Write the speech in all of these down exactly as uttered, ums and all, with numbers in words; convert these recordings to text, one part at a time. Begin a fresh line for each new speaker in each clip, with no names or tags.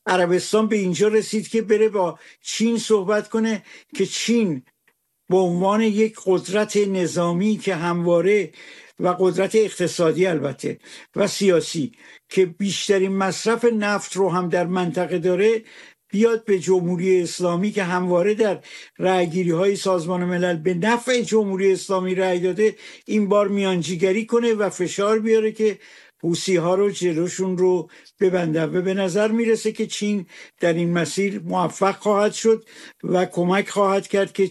عربستان به اینجا رسید که بره با چین صحبت کنه که چین به عنوان یک قدرت نظامی که همواره و قدرت اقتصادی البته و سیاسی که بیشترین مصرف نفت رو هم در منطقه داره، بیاد به جمهوری اسلامی که همواره در رأیگیری های سازمان ملل به نفع جمهوری اسلامی رأی داده، این بار میانجیگری کنه و فشار بیاره که حوثی ها رو جلوشون رو ببنده. و به نظر میرسه که چین در این مسیر موفق خواهد شد و کمک خواهد کرد که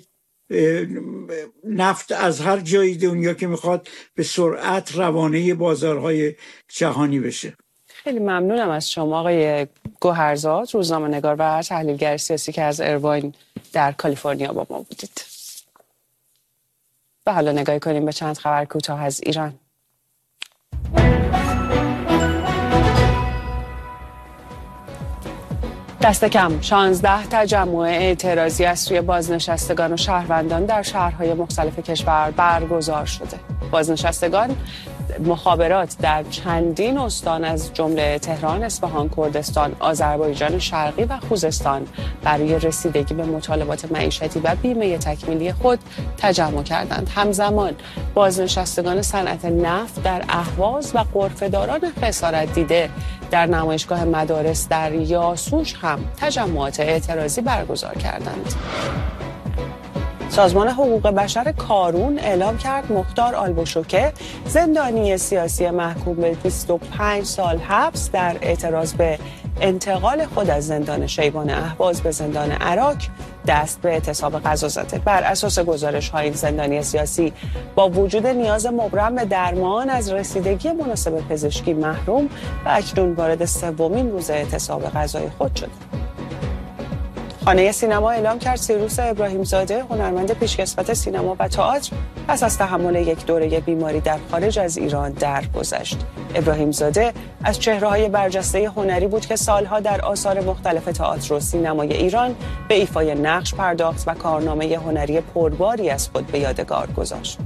نفت از هر جای دنیا که میخواد به سرعت روانه بازارهای جهانی بشه.
خیلی ممنونم از شما آقای گوهرزاد، روزنامه‌نگار و تحلیلگر سیاسی که از ایرواین در کالیفرنیا با ما بودید. و حالا نگاهی کنیم به چند خبر کوتاه از ایران. دست کم شانزده تجمع اعتراضی از سوی بازنشستگان و شهروندان در شهرهای مختلف کشور برگزار شده. بازنشستگان مخابرات در چندین استان از جمله تهران، اصفهان، کردستان، آذربایجان شرقی و خوزستان برای رسیدگی به مطالبات معیشتی و بیمه تکمیلی خود تجمع کردند. همزمان بازنشستگان صنعت نفت در اهواز و غرفه‌داران خسارت دیده در نمایشگاه مدارس در یاسوج هم تجمعات اعتراضی برگزار کردند. سازمان حقوق بشر کارون اعلام کرد مختار آلبوشوکه، زندانی سیاسی محکوم به بیست و پنج سال حبس در اعتراض به انتقال خود از زندان شیبان اهواز به زندان عراق، دست به اعتصاب غذا زده. بر اساس گزارش های این زندانی سیاسی با وجود نیاز مبرم به درمان از رسیدگی مناسب پزشکی محروم و اکنون وارد سومین روز اعتصاب غذای خود شده. خانه سینما اعلام کرد سیروس ابراهیم زاده، هنرمند پیشکسوت سینما و تئاتر، پس از تحمل یک دوره بیماری در خارج از ایران درگذشت. ابراهیم زاده از چهره‌های برجسته هنری بود که سالها در آثار مختلف تئاتر و سینمای ایران به ایفای نقش پرداخت و کارنامه هنری پرباری از خود به یادگار گذاشت.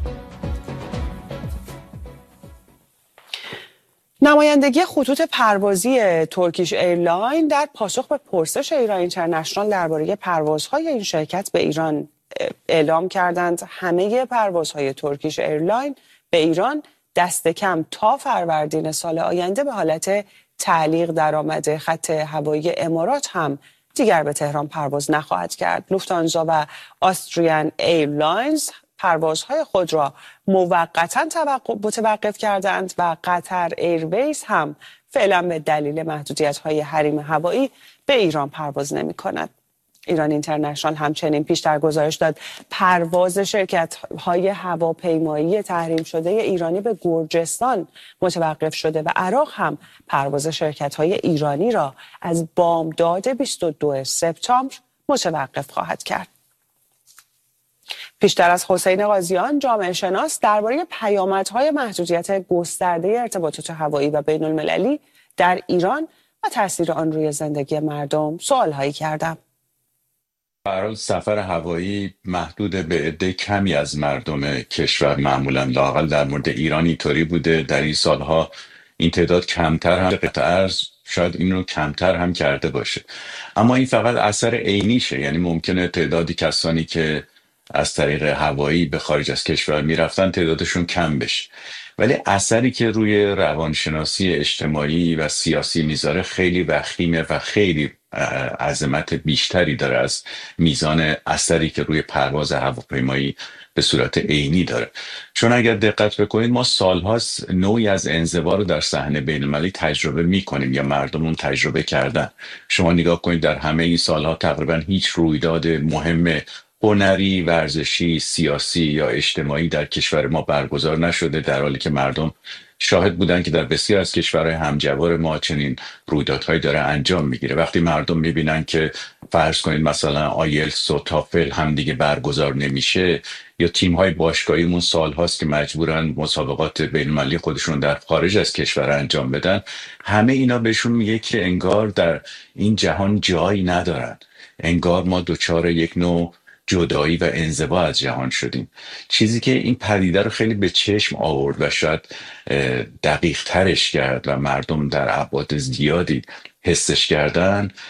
نمایندگی خطوط پروازی ترکیش ایرلاین در پاسخ به پرسش ایران اینترنشنال درباره پروازهای این شرکت به ایران اعلام کردند همه پروازهای ترکیش ایرلاین به ایران دست کم تا فروردین سال آینده به حالت تعلیق درآمده. خط هوایی امارات هم دیگر به تهران پرواز نخواهد کرد. لوفتانزا و آستریان ایرلاینز پروازهای خود را موقتا متوقف کردند و قطر ایرویز هم فعلا به دلیل محدودیت‌های حریم هوایی به ایران پرواز نمی‌کند. ایران اینترنشنال همچنین پیشتر گزارش داد پرواز شرکت‌های هواپیمایی تحریم شده ایرانی به گرجستان متوقف شده و عراق هم پرواز شرکت‌های ایرانی را از بامداد بیست و دوم سپتامبر متوقف خواهد کرد. پیشتر از حسین قاضیان، جامعه شناس، درباره پیامدهای محدودیت گسترده ارتباطات هوایی و بین المللی در ایران و تاثیر آن روی زندگی مردم سوالهایی کردم.
به هر حال سفر هوایی محدود به عده کمی از مردم کشور، معمولا لااقل در مورد ایران اینطوری بوده. در این سالها این تعداد کمتر هم قطع ارز شاید این رو کمتر هم کرده باشه، اما این فقط اثر عینیشه. یعنی ممکنه تعدادی کسانی که از طریق هوایی به خارج از کشور میرفتن تعدادشون کم بشه، ولی اثری که روی روانشناسی اجتماعی و سیاسی میذاره خیلی وخیمه و خیلی عظمت بیشتری داره از میزان اثری که روی پرواز هواپیمایی به صورت عینی داره. چون اگر دقت بکنید ما سالهاست نوعی از انزوا رو در صحنه بین‌المللی تجربه میکنیم یا مردمون تجربه کردن. شما نگاه کنید در همه این سالها تقریبا هیچ رویداد مهم هنری، ورزشی، سیاسی یا اجتماعی در کشور ما برگزار نشده، در حالی که مردم شاهد بودن که در بسیار از کشورهای همجوار ما چنین رویدادهایی داره انجام میگیره. وقتی مردم میبینن که فرض کنید مثلا آیلتس و تافل هم دیگه برگزار نمیشه، یا تیم‌های باشگاهیمون سال‌هاست که مجبورن مسابقات بین‌المللی خودشون در خارج از کشور انجام بدن، همه اینا بهشون میگه که انگار در این جهان جایی ندارن، انگار ما دوچار یک نوع جدایی و انزوا از جهان شدیم. چیزی که این پدیده رو خیلی به چشم آورد و شاید دقیق ترش کرد و مردم در ابعاد زیادی حسش کردن